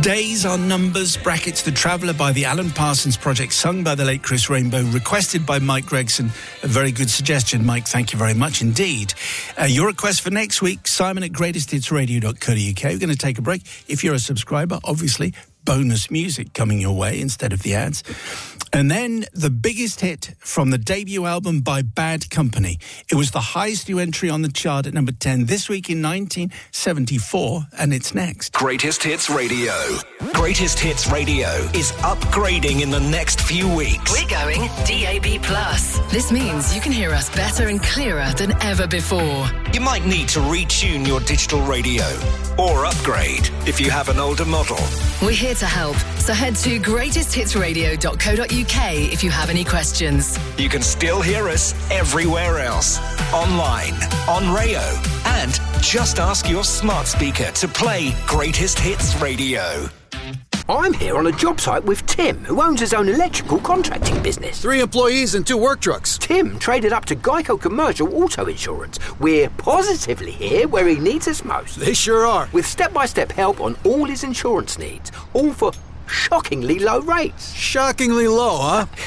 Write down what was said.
Days are Numbers, brackets The Traveller by the Alan Parsons Project, sung by the late Chris Rainbow, requested by Mike Gregson. A very good suggestion, Mike. Thank you very much indeed. Your request for next week, Simon at greatesthitsradio.co.uk. We're going to take a break. If you're a subscriber, obviously, bonus music coming your way instead of the ads. And then the biggest hit from the debut album by Bad Company. It was the highest new entry on the chart at number 10 this week in 1974, and it's next. Greatest Hits Radio. Greatest Hits Radio is upgrading in the next few weeks. We're going DAB+. This means you can hear us better and clearer than ever before. You might need to retune your digital radio or upgrade if you have an older model. We're here to help, so head to greatesthitsradio.co.uk if you have any questions. You can still hear us everywhere else, online, on Rayo, and just ask your smart speaker to play Greatest Hits Radio. I'm here on a job site with Tim, who owns his own electrical contracting business. 3 employees and 2 work trucks. Tim traded up to Geico Commercial Auto Insurance. We're positively here where he needs us most. They sure are. With step-by-step help on all his insurance needs, all for shockingly low rates. Shockingly low, huh?